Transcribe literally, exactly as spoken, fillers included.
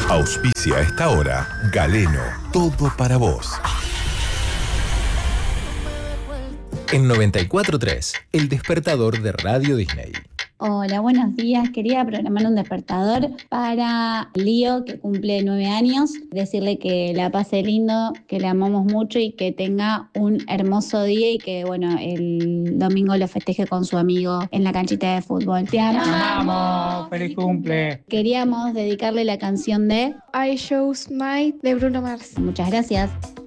Auspicia a esta hora Galeno, todo para vos. En noventa y cuatro punto tres, el despertador de Radio Disney. Hola, buenos días. Quería programar un despertador para Lío, que cumple nueve años. Decirle que la pase lindo, que le amamos mucho y que tenga un hermoso día y que, bueno, el domingo lo festeje con su amigo en la canchita de fútbol. Te amamos. Te amamos. Feliz cumple. Queríamos dedicarle la canción de I Chose Mine de Bruno Mars. Muchas gracias.